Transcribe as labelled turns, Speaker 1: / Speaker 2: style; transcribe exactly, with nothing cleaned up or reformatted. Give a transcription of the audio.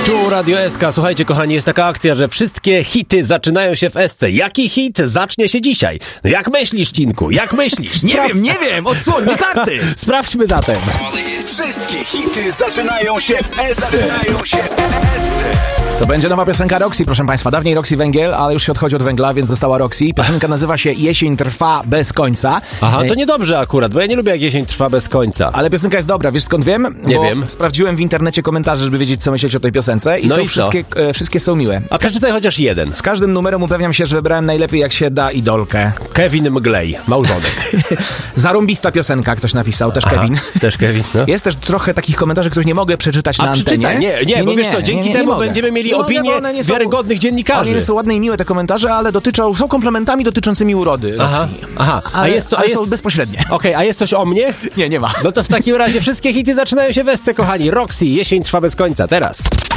Speaker 1: Tu Radio S K. Słuchajcie, kochani, jest taka akcja, że wszystkie hity zaczynają się w S C. Jaki hit zacznie się dzisiaj? No jak myślisz, Cinku? Jak myślisz?
Speaker 2: Nie wiem, nie wiem, odsłoń mi karty.
Speaker 1: Sprawdźmy zatem.
Speaker 3: Wszystkie hity zaczynają się w S C. Zaczynają się w S C.
Speaker 2: To będzie nowa piosenka Roxy, proszę państwa. Dawniej Roxy Węgiel, ale już się odchodzi od węgla, więc została Roxy. Piosenka nazywa się Jesień trwa bez końca.
Speaker 1: Aha, to niedobrze akurat, bo ja nie lubię, jak jesień trwa bez końca.
Speaker 2: Ale piosenka jest dobra, wiesz skąd wiem?
Speaker 1: Nie
Speaker 2: Bo
Speaker 1: wiem.
Speaker 2: Sprawdziłem w internecie komentarze, żeby wiedzieć, co myśleć o tej piosence. I
Speaker 1: No
Speaker 2: są
Speaker 1: i co?
Speaker 2: wszystkie, e, wszystkie są miłe.
Speaker 1: A przeczytaj chociaż jeden.
Speaker 2: Z każdym numerem upewniam się, że wybrałem najlepiej jak się da idolkę.
Speaker 1: Kevin Mglej, małżonek.
Speaker 2: Zarąbista piosenka, ktoś napisał, też
Speaker 1: Aha,
Speaker 2: Kevin.
Speaker 1: też Kevin, no.
Speaker 2: Jest też trochę takich komentarzy, których nie mogę przeczytać
Speaker 1: A
Speaker 2: na antenie.
Speaker 1: przeczytaj, nie, nie, bo wiesz co, dzięki
Speaker 2: nie, nie,
Speaker 1: temu
Speaker 2: nie mogę.
Speaker 1: będziemy mieli
Speaker 2: Nie mogę,
Speaker 1: opinię
Speaker 2: bo one nie są-
Speaker 1: wiarygodnych dziennikarzy.
Speaker 2: One są ładne i miłe te komentarze, ale dotyczą, są komplementami dotyczącymi urody
Speaker 1: Aha,
Speaker 2: Roxy.
Speaker 1: aha. A
Speaker 2: Ale,
Speaker 1: jest to, a
Speaker 2: ale
Speaker 1: jest...
Speaker 2: są bezpośrednie.
Speaker 1: Okej, a jest coś o mnie?
Speaker 2: Nie, nie ma.
Speaker 1: No to w takim razie wszystkie hity zaczynają się w S C, kochani. Roxy, jesień trwa bez końca, teraz.